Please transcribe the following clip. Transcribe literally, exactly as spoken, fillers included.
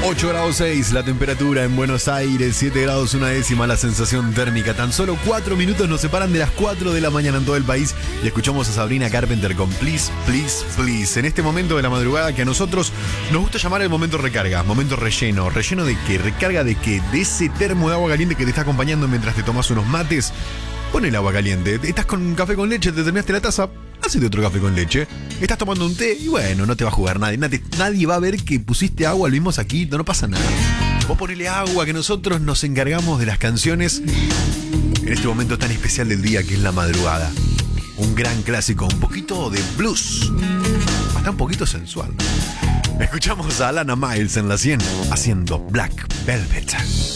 ocho grados seis la temperatura en Buenos Aires, siete grados una décima la sensación térmica. Tan solo cuatro minutos nos separan de las cuatro de la mañana en todo el país y escuchamos a Sabrina Carpenter con Please, Please, Please. En este momento de la madrugada que a nosotros nos gusta llamar el momento recarga, momento relleno. ¿Relleno de qué? ¿Recarga de qué? De ese termo de agua caliente que te está acompañando mientras te tomas unos mates. Pon el agua caliente. Estás con un café con leche, te terminaste la taza, hacete otro café con leche. Estás tomando un té y bueno, no te va a jugar nadie. Nadie, nadie va a ver que pusiste agua, lo vimos aquí, no, no pasa nada. Vos ponele agua, que nosotros nos encargamos de las canciones en este momento tan especial del día que es la madrugada. Un gran clásico, un poquito de blues, hasta un poquito sensual. Escuchamos a Alana Miles en la cien haciendo Black Velvet.